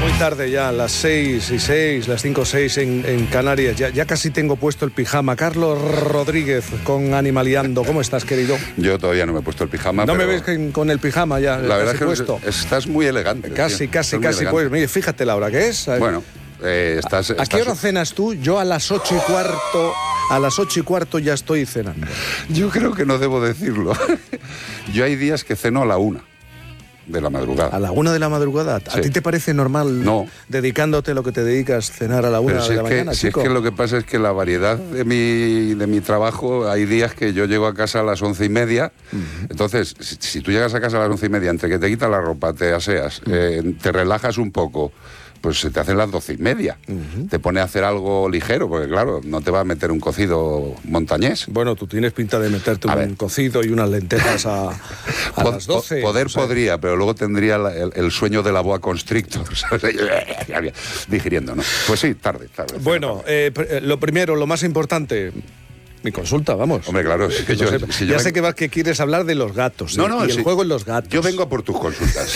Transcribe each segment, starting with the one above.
Muy tarde ya, las 6:06, las 5:06 en Canarias. Ya casi tengo puesto el pijama. Carlos Rodríguez con Animaliando. ¿Cómo estás, querido? Yo todavía no me he puesto el pijama. No me ves con el pijama ya. La verdad es que puesto. Estás muy elegante. Casi. Pues mire, fíjate la hora que es. Bueno, ¿A qué hora cenas tú? Yo a las 8:15. A las 8:15 ya estoy cenando. Yo creo que no debo decirlo. Yo hay días que ceno a la 1 de la madrugada. ¿A la 1 de la madrugada? Sí. ¿A ti te parece normal, no, dedicándote a lo que te dedicas, cenar a la 1 de la mañana, chico? Es que lo que pasa es que la variedad de mi trabajo, hay días que yo llego a casa a las 11:30. Entonces, si tú llegas a casa a las 11:30, entre que te quitas la ropa, te aseas, te relajas un poco, pues se te hacen las 12:30. Te pone a hacer algo ligero, porque claro, no te va a meter un cocido montañés. Bueno, tú tienes pinta de meterte un cocido y unas lentejas a las 12. Podría, pero luego tendría el sueño de la boa constrictor, ¿sabes? Digiriendo, ¿no? Pues sí, tarde. Bueno, lo primero, lo más importante... Mi consulta, vamos. Hombre, claro. Sé que quieres hablar de los gatos. No, el juego en los gatos. Yo vengo a por tus consultas.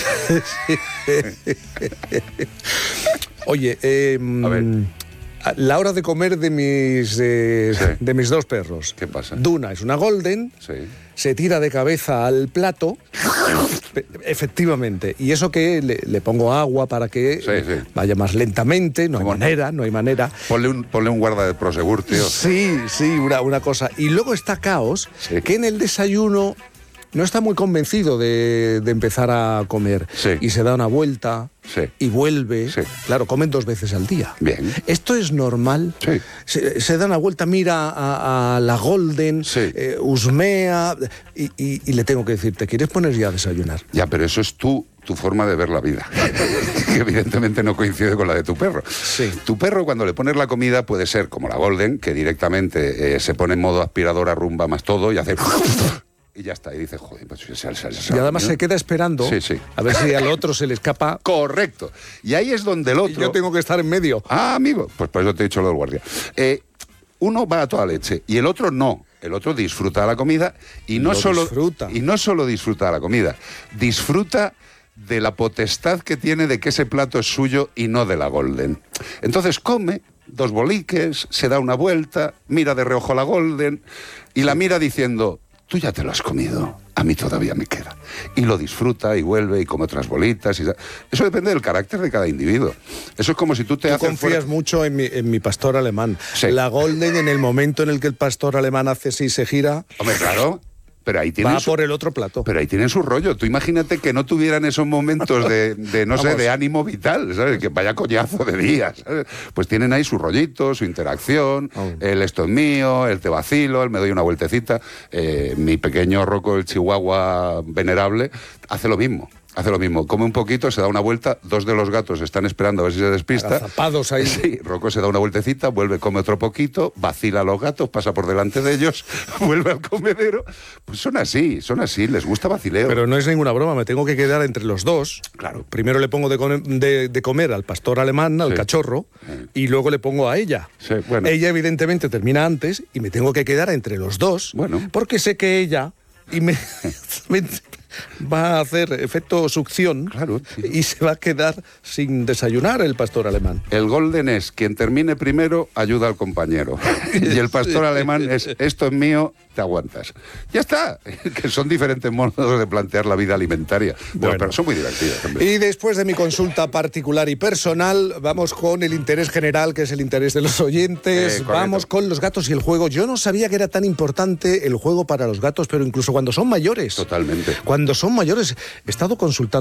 Oye, a ver. La hora de comer de mis dos perros. ¿Qué pasa? Duna es una golden, se tira de cabeza al plato, efectivamente, y eso que le pongo agua para que vaya más lentamente, no hay manera. Ponle un guarda de Prosegur, tío. Sí, una cosa. Y luego está Caos, que en el desayuno no está muy convencido de empezar a comer. Y se da una vuelta y vuelve. Claro, comen 2 veces al día. Bien. ¿Esto es normal? Se da una vuelta, mira a la golden, husmea, y le tengo que decir, ¿te quieres poner ya a desayunar? Ya, pero eso es tu forma de ver la vida, que evidentemente no coincide con la de tu perro. Tu perro, cuando le pones la comida, puede ser como la golden, que directamente se pone en modo aspiradora, rumba más todo y hace... Y ya está, y dice, joder, pues y además se queda esperando a ver si al otro se le escapa. Correcto. Y ahí es donde el otro... Y yo tengo que estar en medio. Ah, amigo, pues por eso te he dicho lo del guardia. Uno va a toda leche y el otro no. El otro disfruta de la comida y no solo disfruta de la comida, disfruta de la potestad que tiene de que ese plato es suyo y no de la golden. Entonces come 2 boliques, se da una vuelta, mira de reojo a la golden y la mira diciendo... Tú ya te lo has comido, a mí todavía me queda. Y lo disfruta y vuelve y come otras bolitas. Eso depende del carácter de cada individuo. Eso es como si tú haces... confías mucho en mi pastor alemán. La golden, en el momento en el que el pastor alemán hace así, se gira... Hombre, claro... Pero ahí tienen por el otro plato. Pero ahí tienen su rollo. Tú imagínate que no tuvieran esos momentos de ánimo vital, ¿sabes? Que vaya coñazo de días, ¿sabes? Pues tienen ahí su rollito, su interacción, el esto es mío, el te vacilo, el me doy una vueltecita. Mi pequeño Rocco, el chihuahua venerable, hace lo mismo. Come un poquito, se da una vuelta, 2 de los gatos están esperando a ver si se despista. Agazapados ahí. Sí, Rocco se da una vueltecita, vuelve, come otro poquito, vacila a los gatos, pasa por delante de ellos, vuelve al comedero. Pues son así, les gusta vacileo. Pero no es ninguna broma, me tengo que quedar entre los 2. Claro. Primero le pongo de comer al pastor alemán, al cachorro, y luego le pongo a ella. Ella evidentemente termina antes y me tengo que quedar entre los 2, porque sé que ella... va a hacer efecto succión y se va a quedar sin desayunar el pastor alemán. El golden es quien termine primero ayuda al compañero y el pastor alemán es esto es mío, te aguantas. Ya está, que son diferentes modos de plantear la vida alimentaria, pero son muy divertidos también. Y después de mi consulta particular y personal, vamos con el interés general, que es el interés de los oyentes. Vamos con los gatos y el juego. Yo no sabía que era tan importante el juego para los gatos, pero incluso cuando son mayores. Totalmente. Cuando son mayores, he estado consultando